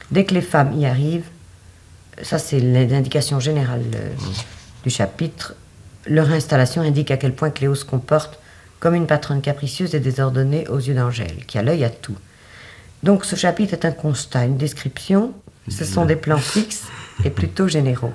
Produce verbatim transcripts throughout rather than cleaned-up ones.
Dès que les femmes y arrivent, ça c'est l'indication générale euh, du chapitre, leur installation indique à quel point Cléo se comporte comme une patronne capricieuse et désordonnée aux yeux d'Angèle, qui a l'œil à tout. Donc ce chapitre est un constat, une description, ce sont des plans fixes et plutôt généraux.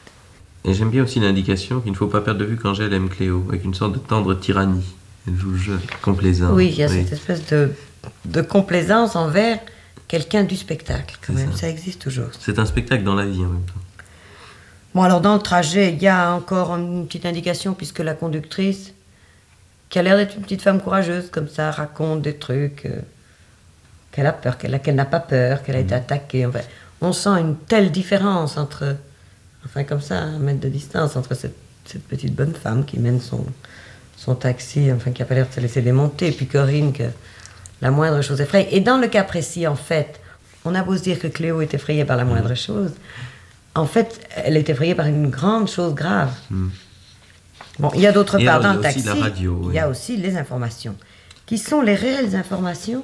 Et j'aime bien aussi l'indication qu'il ne faut pas perdre de vue qu'Angèle aime Cléo, avec une sorte de tendre tyrannie. Elle joue le jeu complaisant. Oui, il y a oui. cette espèce de, de complaisance envers quelqu'un du spectacle, quand C'est même, ça. ça existe toujours. C'est un spectacle dans la vie en même temps. Bon, alors dans le trajet, il y a encore une petite indication, puisque la conductrice, qui a l'air d'être une petite femme courageuse, comme ça, raconte des trucs, euh, qu'elle a peur, qu'elle, a- qu'elle n'a pas peur, qu'elle a été attaquée. Enfin, on sent une telle différence entre, enfin comme ça, un mètre de distance, entre cette, cette petite bonne femme qui mène son, son taxi, enfin qui n'a pas l'air de se laisser démonter, et puis Corinne, que la moindre chose effraie. Et dans le cas précis, en fait, on a beau se dire que Cléo est effrayée par la moindre chose, en fait, elle est effrayée par une grande chose grave. Mm. Bon, il y a d'autre Et part alors, dans il le y a aussi taxi, la radio, il oui. y a aussi les informations, qui sont les réelles informations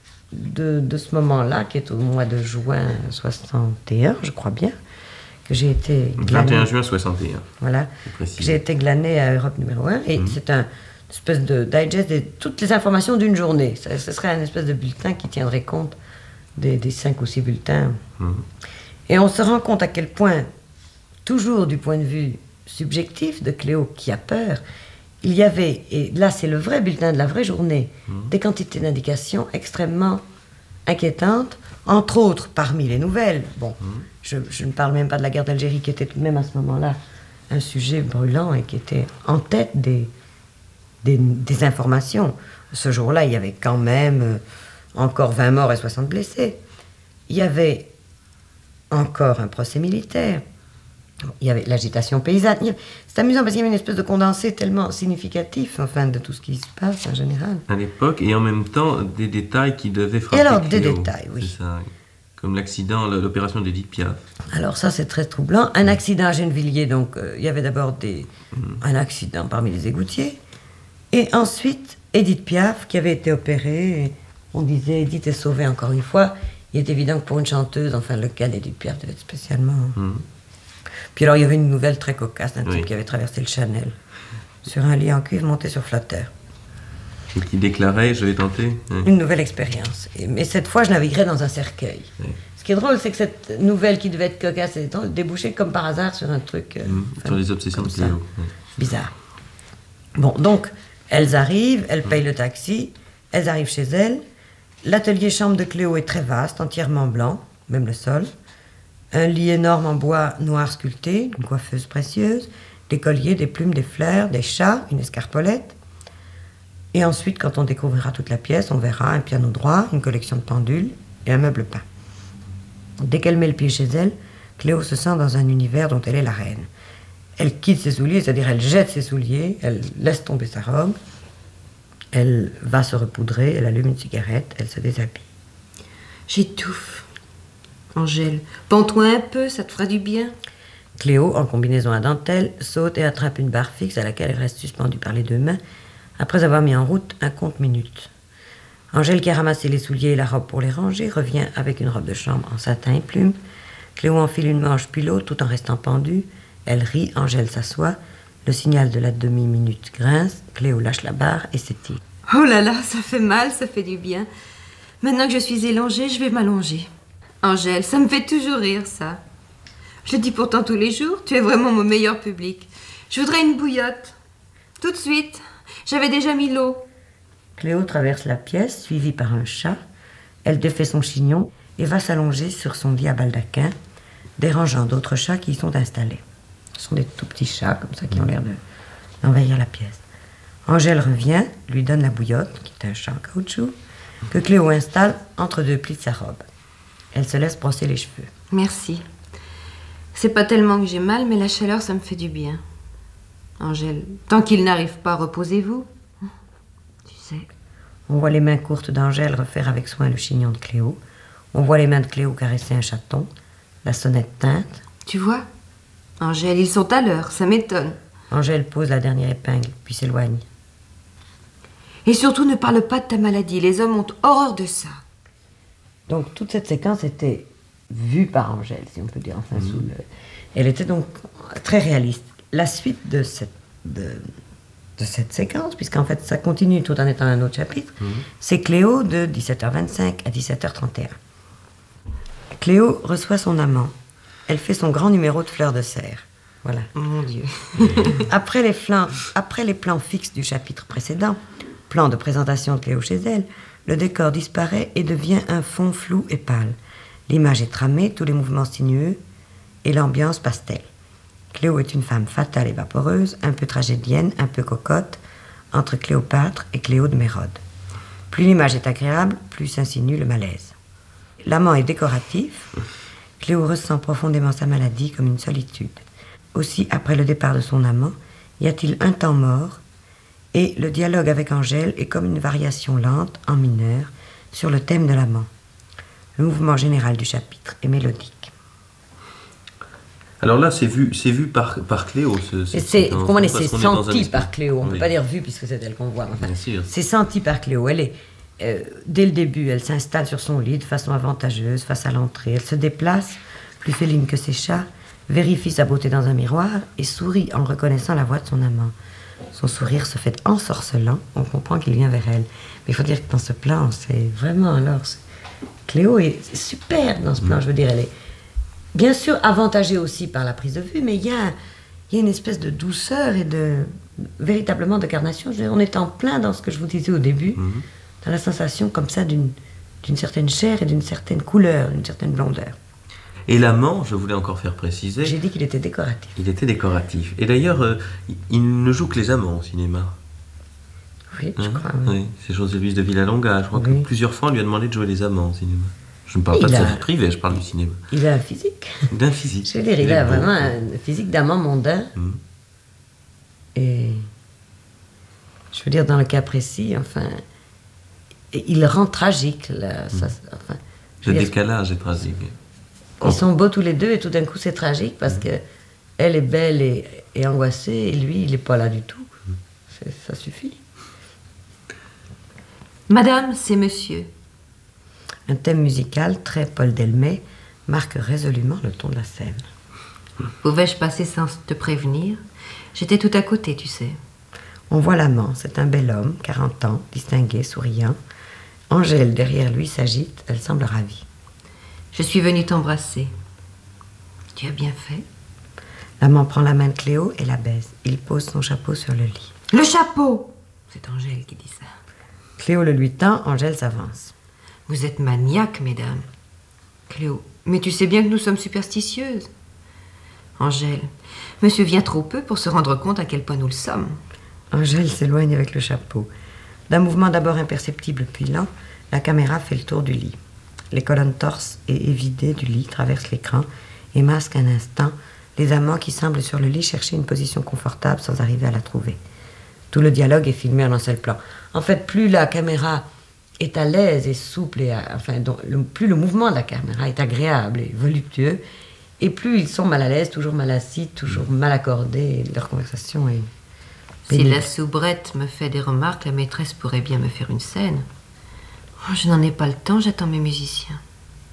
de, de ce moment-là, qui est au mois de juin soixante et un, je crois bien, que j'ai été vingt et glanée, un juin soixante et un. voilà, C'est précis. que j'ai été glanée à Europe numéro un, et c'est un une espèce de digest de toutes les informations d'une journée. Ça, ce serait un espèce de bulletin qui tiendrait compte des, des cinq ou six bulletins. Mhm. Et on se rend compte à quel point, toujours du point de vue subjectif de Cléo qui a peur, il y avait, et là c'est le vrai bulletin de la vraie journée, des quantités d'indications extrêmement inquiétantes, entre autres parmi les nouvelles. Bon, je, je ne parle même pas de la guerre d'Algérie qui était tout de même à ce moment-là un sujet brûlant et qui était en tête des, des, des informations. Ce jour-là, il y avait quand même euh, encore vingt morts et soixante blessés. Il y avait encore un procès militaire. Il y avait l'agitation paysanne. Il y avait- C'est amusant parce qu'il y avait une espèce de condensé tellement significatif, enfin, de tout ce qui se passe en général. À l'époque, et en même temps, des détails qui devaient frapper Et alors, des Cléo. détails, oui. C'est ça. Comme l'accident, l'opération d'Edith Piaf. Alors ça, c'est très troublant. Un accident à Gennevilliers, donc euh, il y avait d'abord des... un accident parmi les égoutiers. Et ensuite, Edith Piaf, qui avait été opérée. Et on disait, Edith est sauvée encore une fois. Il est évident que pour une chanteuse, enfin, le cas d'Edith Piaf devait être spécialement... Mhm. Puis alors, il y avait une nouvelle très cocasse d'un Oui. type qui avait traversé le Chanel sur un lit en cuivre monté sur flatteur. Et qui déclarait, je vais tenter. hein. Une nouvelle expérience. Et- Mais cette fois, je naviguerais dans un cercueil. Oui. Ce qui est drôle, c'est que cette nouvelle qui devait être cocasse et étrange débouchait comme par hasard sur un truc... euh, Mhm. enfin, Sur les obsessions de comme ça. Cléo. ouais. Bizarre. Bon, donc, elles arrivent, elles payent le taxi, elles arrivent chez elles. L'atelier chambre de Cléo est très vaste, entièrement blanc, même le sol. Un lit énorme en bois noir sculpté, une coiffeuse précieuse, des colliers, des plumes, des fleurs, des chats, une escarpolette. Et ensuite, quand on découvrira toute la pièce, on verra un piano droit, une collection de pendules et un meuble peint. Dès qu'elle met le pied chez elle, Cléo se sent dans un univers dont elle est la reine. Elle quitte ses souliers, c'est-à-dire elle jette ses souliers, elle laisse tomber sa robe, elle va se repoudrer, elle allume une cigarette, elle se déshabille. J'étouffe. Angèle, pends-toi un peu, ça te fera du bien. Cléo, en combinaison à dentelle, saute et attrape une barre fixe à laquelle elle reste suspendue par les deux mains, après avoir mis en route un compte-minutes. Angèle, qui a ramassé les souliers et la robe pour les ranger, revient avec une robe de chambre en satin et plumes. Cléo enfile une manche puis l'autre tout en restant pendue. Elle rit, Angèle s'assoit. Le signal de la demi-minute grince. Cléo lâche la barre et s'étire. Oh là là, ça fait mal, ça fait du bien. Maintenant que je suis élongée, je vais m'allonger. Angèle, ça me fait toujours rire, ça. Je le dis pourtant tous les jours, tu es vraiment mon meilleur public. Je voudrais une bouillotte. Tout de suite. J'avais déjà mis l'eau. Cléo traverse la pièce, suivie par un chat. Elle défait son chignon et va s'allonger sur son lit à baldaquin, dérangeant d'autres chats qui y sont installés. Ce sont des tout petits chats, comme ça, qui ont l'air de, d'envahir la pièce. Angèle revient, lui donne la bouillotte, qui est un chat en caoutchouc, que Cléo installe entre deux plis de sa robe. Elle se laisse brosser les cheveux. Merci. C'est pas tellement que j'ai mal, mais la chaleur, ça me fait du bien. Angèle, tant qu'il n'arrive pas, reposez-vous. Tu sais. On voit les mains courtes d'Angèle refaire avec soin le chignon de Cléo. On voit les mains de Cléo caresser un chaton. La sonnette teinte. Tu vois, Angèle, ils sont à l'heure, ça m'étonne. Angèle pose la dernière épingle, puis s'éloigne. Et surtout, ne parle pas de ta maladie. Les hommes ont horreur de ça. Donc toute cette séquence était vue par Angèle, si on peut dire. Enfin, Mmh. sous le... Elle était donc très réaliste. La suite de cette, de, de cette séquence, puisqu'en fait ça continue tout en étant un autre chapitre, mmh. c'est Cléo de dix-sept heures vingt-cinq à dix-sept heures trente et un. Cléo reçoit son amant. Elle fait son grand numéro de fleurs de serre. Voilà. Oh mon Dieu. Après les, plans, après les plans fixes du chapitre précédent, plan de présentation de Cléo chez elle, le décor disparaît et devient un fond flou et pâle. L'image est tramée, tous les mouvements sinueux et l'ambiance pastel. Cléo est une femme fatale et vaporeuse, un peu tragédienne, un peu cocotte, entre Cléopâtre et Cléo de Mérode. Plus l'image est agréable, plus s'insinue le malaise. L'amant est décoratif. Cléo ressent profondément sa maladie comme une solitude. Aussi, après le départ de son amant, y a-t-il un temps mort, et le dialogue avec Angèle est comme une variation lente, en mineur, sur le thème de l'amant. Le mouvement général du chapitre est mélodique. Alors là, c'est vu, c'est vu par, par Cléo. Ce, ce, c'est, pour moi, c'est senti un... par Cléo. On ne oui. peut pas dire vu, puisque c'est elle qu'on voit. Enfin, bien sûr. C'est senti par Cléo. Elle est, euh, dès le début, elle s'installe sur son lit de façon avantageuse, face à l'entrée. Elle se déplace, plus féline que ses chats, vérifie sa beauté dans un miroir et sourit en reconnaissant la voix de son amant. Son sourire se fait ensorcelant, on comprend qu'il vient vers elle. Mais il faut dire que dans ce plan, c'est vraiment alors... C'est... Cléo est super dans ce plan, mmh. je veux dire, elle est bien sûr avantagée aussi par la prise de vue, mais il y a, il y a une espèce de douceur et de... véritablement de carnation. Je veux dire, on est en plein dans ce que je vous disais au début, mmh. dans la sensation comme ça d'une, d'une certaine chair et d'une certaine couleur, d'une certaine blondeur. Et l'amant, je voulais encore faire préciser... J'ai dit qu'il était décoratif. Il était décoratif. Et d'ailleurs, euh, il ne joue que les amants au cinéma. Oui, hein, je crois. Oui, oui c'est José Luis de Villalonga. Je crois oui. que plusieurs fois, on lui a demandé de jouer les amants au cinéma. Je ne parle il pas de a... sa vie privée, je parle du cinéma. Il a un physique. D'un physique. Je veux dire, il, il a beau, vraiment un physique d'amant mondain. Mmh. Et... Je veux dire, dans le cas précis, enfin... Il rend tragique, là. Mmh. Ça, enfin, le dire, décalage est tragique. Ils sont beaux tous les deux et tout d'un coup c'est tragique parce mmh. que elle est belle et, et angoissée et lui il n'est pas là du tout. Mmh. C'est, ça suffit. Madame, c'est monsieur. Un thème musical très Paul Delmet marque résolument le ton de la scène. Pouvais-je passer sans te prévenir? J'étais tout à côté, tu sais. On voit l'amant, c'est un bel homme, quarante ans, distingué, souriant. Angèle derrière lui s'agite, elle semble ravie. Je suis venue t'embrasser. Tu as bien fait. L'amant prend la main de Cléo et la baise. Il pose son chapeau sur le lit. Le chapeau! C'est Angèle qui dit ça. Cléo le lui tend, Angèle s'avance. Vous êtes maniaque, mesdames. Cléo, mais tu sais bien que nous sommes superstitieuses. Angèle, monsieur vient trop peu pour se rendre compte à quel point nous le sommes. Angèle s'éloigne avec le chapeau. D'un mouvement d'abord imperceptible puis lent, la caméra fait le tour du lit. Les colonnes torses et évidées du lit traversent l'écran et masquent un instant les amants qui semblent sur le lit chercher une position confortable sans arriver à la trouver. Tout le dialogue est filmé en un seul plan. En fait, plus la caméra est à l'aise et souple, et à, enfin, donc, le, plus le mouvement de la caméra est agréable et voluptueux, et plus ils sont mal à l'aise, toujours mal assis, toujours mal accordés, et leur conversation est pénible. Si la soubrette me fait des remarques, la maîtresse pourrait bien me faire une scène. Je n'en ai pas le temps, j'attends mes musiciens.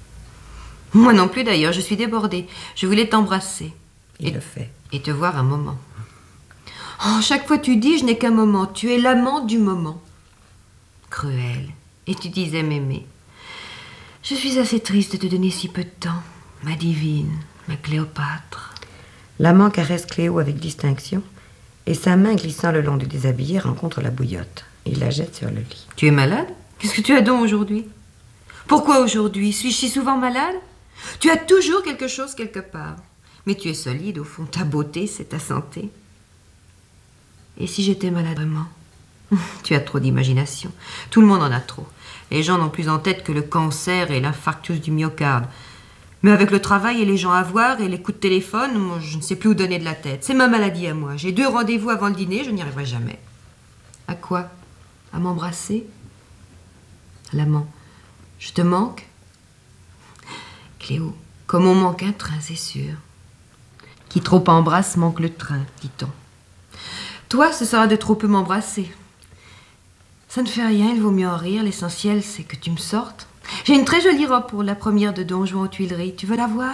Moi non plus d'ailleurs, je suis débordée. Je voulais t'embrasser. Il et, le fait. Et te voir un moment. Oh, chaque fois tu dis, je n'ai qu'un moment. Tu es l'amant du moment. Cruel. Et tu disais m'aimer. Je suis assez triste de te donner si peu de temps. Ma divine, ma Cléopâtre. L'amant caresse Cléo avec distinction, et sa main glissant le long du déshabillé rencontre la bouillotte. Il la jette sur le lit. Tu es malade ? Qu'est-ce que tu as donc aujourd'hui ? Pourquoi aujourd'hui ? Suis-je si souvent malade ? Tu as toujours quelque chose quelque part. Mais tu es solide, au fond. Ta beauté, c'est ta santé. Et si j'étais malade vraiment ? Tu as trop d'imagination. Tout le monde en a trop. Les gens n'ont plus en tête que le cancer et l'infarctus du myocarde. Mais avec le travail et les gens à voir et les coups de téléphone, moi, je ne sais plus où donner de la tête. C'est ma maladie à moi. J'ai deux rendez-vous avant le dîner, je n'y arriverai jamais. À quoi ? À m'embrasser ? L'amant, je te manque ? Cléo, comme on manque un train, c'est sûr. Qui trop embrasse manque le train, dit-on. Toi, ce sera de trop peu m'embrasser. Ça ne fait rien, il vaut mieux en rire. L'essentiel, c'est que tu me sortes. J'ai une très jolie robe pour la première de Don Juan aux Tuileries. Tu veux la voir?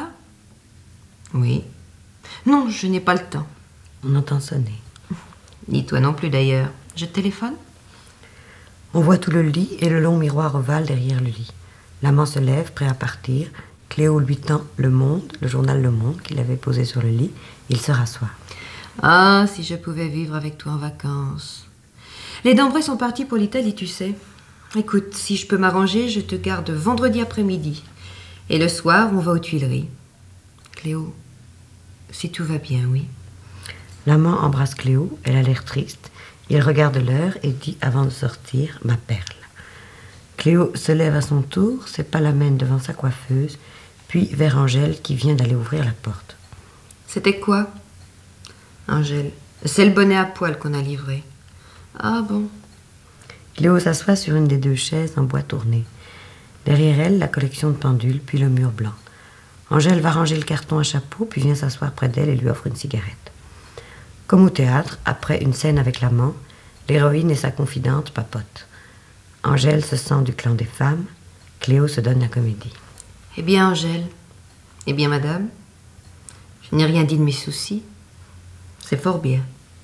Oui. Non, je n'ai pas le temps. On entend sonner. Ni toi non plus d'ailleurs. Je te téléphone? On voit tout le lit et le long miroir ovale derrière le lit. L'amant se lève, prêt à partir. Cléo lui tend Le Monde, le journal Le Monde qu'il avait posé sur le lit. Il se rassoit. Ah, si je pouvais vivre avec toi en vacances. Les Dambray sont partis pour l'Italie, tu sais. Écoute, si je peux m'arranger, je te garde vendredi après-midi. Et le soir, on va aux Tuileries. Cléo, si tout va bien, oui. L'amant embrasse Cléo, elle a l'air triste. Il regarde l'heure et dit avant de sortir « Ma perle ». Cléo se lève à son tour, se palamène devant sa coiffeuse, puis vers Angèle qui vient d'aller ouvrir la porte. C'était quoi? Angèle, c'est le bonnet à poil qu'on a livré. Ah bon? Cléo s'assoit sur une des deux chaises en bois tourné. Derrière elle, la collection de pendules, puis le mur blanc. Angèle va ranger le carton à chapeau, puis vient s'asseoir près d'elle et lui offre une cigarette. Comme au théâtre, après une scène avec l'amant, l'héroïne et sa confidente papotent. Angèle se sent du clan des femmes, Cléo se donne la comédie. Eh bien, Angèle, eh bien, madame, je n'ai rien dit de mes soucis. C'est fort bien.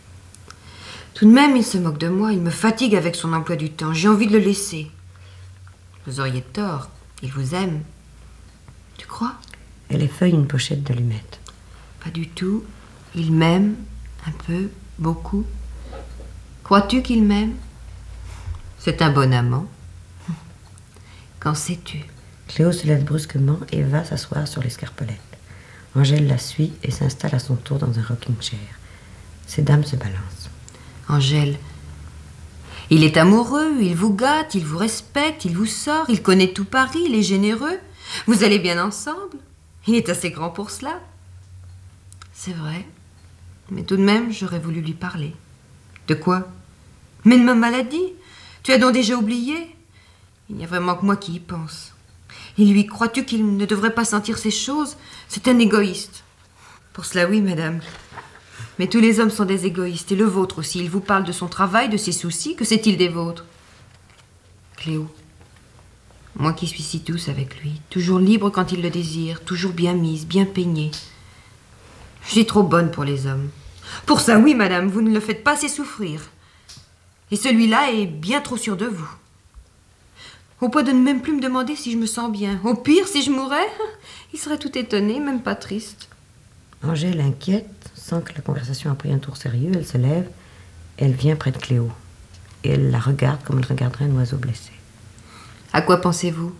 Tout de même, il se moque de moi, il me fatigue avec son emploi du temps. J'ai envie de le laisser. Vous auriez tort, il vous aime. Tu crois? Elle effeuille une pochette d'allumettes. Pas du tout. Il m'aime, un peu, beaucoup. Crois-tu qu'il m'aime? C'est un bon amant. Qu'en sais-tu? Cléo se lève brusquement et va s'asseoir sur l'escarpolette. Angèle la suit et s'installe à son tour dans un rocking chair. Ces dames se balancent. Angèle, il est amoureux, il vous gâte, il vous respecte, il vous sort, il connaît tout Paris, il est généreux. Vous allez bien ensemble. Il est assez grand pour cela. C'est vrai. Mais tout de même, j'aurais voulu lui parler. De quoi? Mais de ma maladie. Tu as donc déjà oublié? Il n'y a vraiment que moi qui y pense. Et lui, crois-tu qu'il ne devrait pas sentir ces choses? C'est un égoïste. Pour cela, oui, madame. Mais tous les hommes sont des égoïstes, et le vôtre aussi. Il vous parle de son travail, de ses soucis. Que sait-il des vôtres? Cléo, moi qui suis si douce avec lui, toujours libre quand il le désire, toujours bien mise, bien peignée. Je suis trop bonne pour les hommes. Pour ça, oui, madame, vous ne le faites pas assez souffrir. Et celui-là est bien trop sûr de vous. Au point de ne même plus me demander si je me sens bien. Au pire, si je mourais, il serait tout étonné, même pas triste. Angèle, inquiète, sent que la conversation a pris un tour sérieux. Elle se lève, elle vient près de Cléo. Et elle la regarde comme elle regarderait un oiseau blessé. À quoi pensez-vous?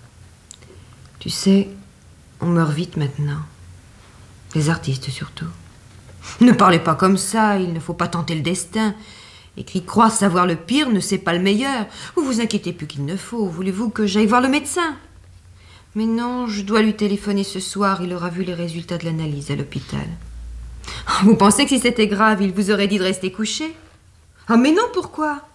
Tu sais, on meurt vite maintenant. Les artistes surtout. Ne parlez pas comme ça, il ne faut pas tenter le destin. Et qui croit savoir le pire ne sait pas le meilleur. Vous vous inquiétez plus qu'il ne faut. Voulez-vous que j'aille voir le médecin? Mais non, je dois lui téléphoner ce soir. Il aura vu les résultats de l'analyse à l'hôpital. Vous pensez que si c'était grave, il vous aurait dit de rester couché? Ah mais non, pourquoi?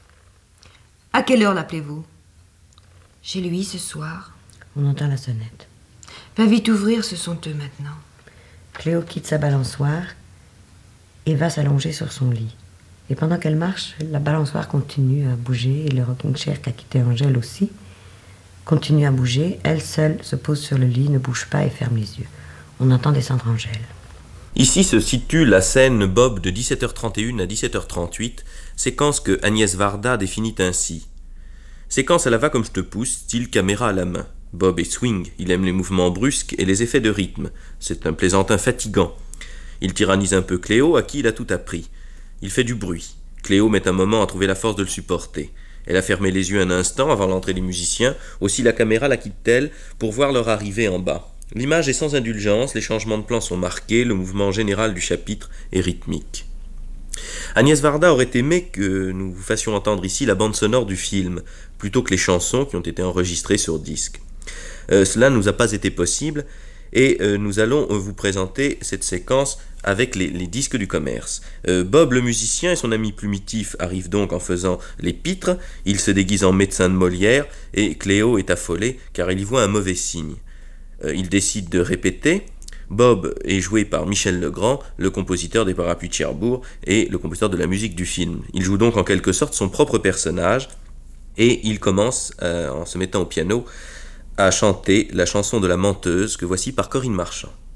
À quelle heure l'appelez-vous? Chez lui ce soir. On entend la sonnette. Va vite ouvrir, ce sont eux maintenant. Cléo quitte sa balançoire et va s'allonger sur son lit. Et pendant qu'elle marche, la balançoire continue à bouger et le rocking chair qu'a quitté Angèle aussi continue à bouger. Elle seule se pose sur le lit, ne bouge pas et ferme les yeux. On entend descendre Angèle. Ici se situe la scène Bob de dix-sept heures trente et une à dix-sept heures trente-huit, séquence que Agnès Varda définit ainsi. Séquence à la va comme je te pousse, style caméra à la main. Bob est swing, il aime les mouvements brusques et les effets de rythme. C'est un plaisantin fatigant. Il tyrannise un peu Cléo, à qui il a tout appris. Il fait du bruit. Cléo met un moment à trouver la force de le supporter. Elle a fermé les yeux un instant avant l'entrée des musiciens, aussi la caméra la quitte-t-elle pour voir leur arrivée en bas. L'image est sans indulgence, les changements de plan sont marqués, le mouvement général du chapitre est rythmique. Agnès Varda aurait aimé que nous vous fassions entendre ici la bande sonore du film, plutôt que les chansons qui ont été enregistrées sur disque. Euh, cela ne nous a pas été possible, et euh, nous allons euh, vous présenter cette séquence avec les, les disques du commerce. Euh, Bob le musicien et son ami plumitif arrivent donc en faisant les pitres, il se déguise en médecin de Molière, et Cléo est affolée car il y voit un mauvais signe. Euh, il décide de répéter. Bob est joué par Michel Legrand, le compositeur des Parapluies de Cherbourg et le compositeur de la musique du film. Il joue donc en quelque sorte son propre personnage, et il commence, euh, en se mettant au piano, a chanté la chanson de la menteuse que voici par Corinne Marchand.